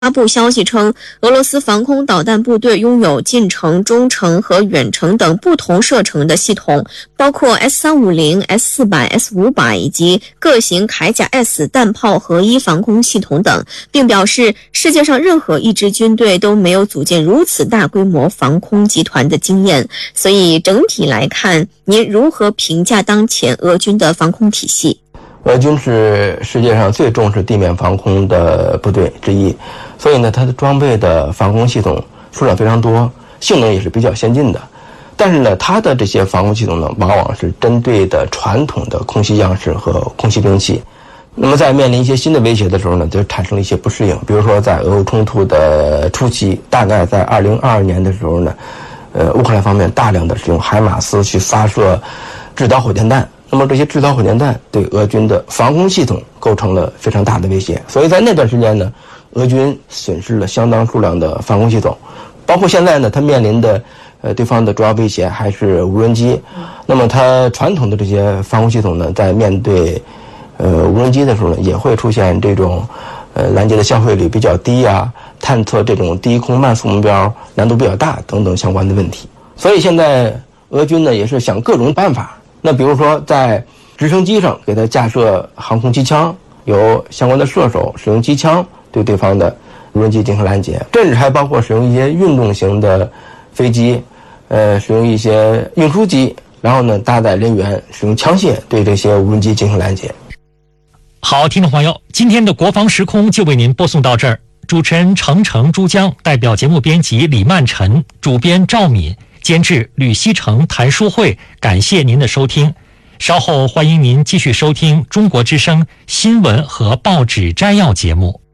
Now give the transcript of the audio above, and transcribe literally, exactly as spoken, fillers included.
发布消息称，俄罗斯防空导弹部队拥有近程、中程和远程等不同射程的系统，包括 S 三五零、S 四百、S 五百以及各型铠甲 S 弹炮合一防空系统等，并表示世界上任何一支军队都没有组建如此大规模防空集团的经验。所以整体来看，您如何评价当前俄军的防空体系？ 俄军是世界上最重视地面防空的部队之一，所以呢，它的装备的防空系统数量非常多，性能也是比较先进的。但是呢，它的这些防空系统呢，往往是针对的传统的空袭样式和空袭兵器。那么在面临一些新的威胁的时候呢，就产生了一些不适应。比如说在俄乌冲突的初期，大概在二零二二年的时候呢，呃，乌克兰方面大量的使用海马斯去发射制导火箭弹。那么这些制导火箭弹对俄军的防空系统构成了非常大的威胁，所以在那段时间呢，俄军损失了相当数量的防空系统，包括现在呢，它面临的呃对方的主要威胁还是无人机。那么它传统的这些防空系统呢，在面对呃无人机的时候呢，也会出现这种呃拦截的消费率比较低啊，探测这种低空慢速目标难度比较大等等相关的问题。所以现在俄军呢也是想各种办法。那比如说在直升机上给它架设航空机枪，由相关的射手使用机枪对对方的无人机进行拦截，甚至还包括使用一些运动型的飞机，呃，使用一些运输机，然后呢搭载人员使用枪械对这些无人机进行拦截。 好，听众朋友，今天的国防时空就为您播送到这儿。主持人程程珠江，代表节目编辑李曼晨，主编赵敏，监制吕希成、谭书慧，感谢您的收听。稍后欢迎您继续收听中国之声新闻和报纸摘要节目。